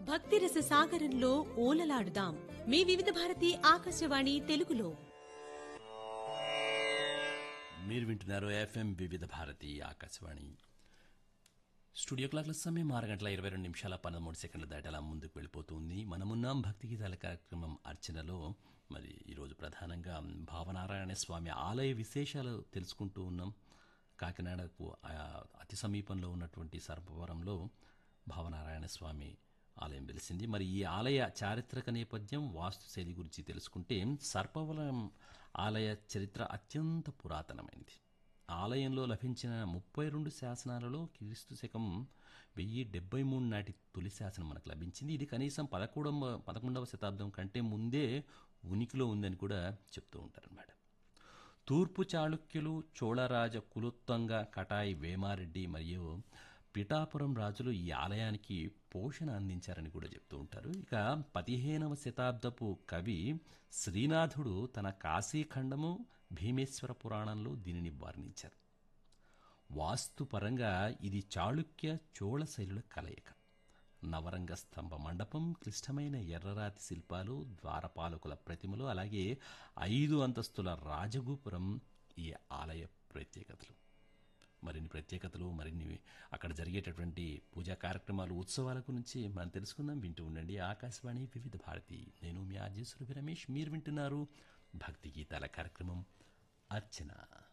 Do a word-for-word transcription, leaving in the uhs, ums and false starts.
భక్తిరస సాగరంలో ఓలలాడుదాం మీ వివిధ భారతి ఆకాశవాణి తెలుగులో. మీరు వింటున్నారు ఎఫ్ఎం వివిధ భారతి ఆకాశవాణి. స్టూడియో క్లాక్ల సమయం ఆరు గంటల ఇరవై రెండు నిమిషాల పదమూడు సెకండ్ల దాటలా ముందుకు వెళ్ళిపోతుంది. మనమున్నాం భక్తి గీతాల కార్యక్రమం అర్చనలో. మరి ఈరోజు ప్రధానంగా భావనారాయణ స్వామి ఆలయ విశేషాలు తెలుసుకుంటూ ఉన్నాం. కాకినాడకు అతి సమీపంలో ఉన్నటువంటి సర్పవరంలో భావనారాయణ స్వామి ఆలయం వెలిసింది. మరి ఈ ఆలయ చారిత్రక నేపథ్యం, వాస్తుశైలి గురించి తెలుసుకుంటే సర్పవరం ఆలయ చరిత్ర అత్యంత పురాతనమైనది. ఆలయంలో లభించిన ముప్పై రెండు శాసనాలలో క్రీస్తు శకం వెయ్యి డెబ్బై మూడు నాటి తొలి శాసనం మనకు లభించింది. ఇది కనీసం పదకొండవ పదకొండవ శతాబ్దం కంటే ముందే ఉనికిలో ఉందని కూడా చెప్తూ ఉంటారన్నమాట. తూర్పు చాళుక్యులు, చోళరాజ కులోత్తంగ, కటాయి వేమారెడ్డి మరియు పిఠాపురం రాజులు ఈ ఆలయానికి పోషణ అందించారని కూడా చెప్తూ ఉంటారు. ఇక పదిహేనవ శతాబ్దపు కవి శ్రీనాథుడు తన కాశీఖండము భీమేశ్వర పురాణంలో దీనిని వర్ణించారు. వాస్తుపరంగా ఇది చాళుక్య చోళ శైలుల కలయిక. నవరంగ స్తంభ మండపం, క్లిష్టమైన ఎర్రరాతి శిల్పాలు, ద్వారపాలకుల ప్రతిమలు, అలాగే ఐదు అంతస్తుల రాజగోపురం ఈ ఆలయ ప్రత్యేకతలు. మరిన్ని ప్రత్యేకతలు, మరిన్ని అక్కడ జరిగేటటువంటి పూజా కార్యక్రమాలు, ఉత్సవాల గురించి మనం తెలుసుకుందాం. వింటూ ఉండండి ఆకాశవాణి వివిధ భారతి. నేను మీ ఆర్జే సురభి రమేష్. మీరు వింటున్నారు భక్తి గీతాల కార్యక్రమం అర్చన.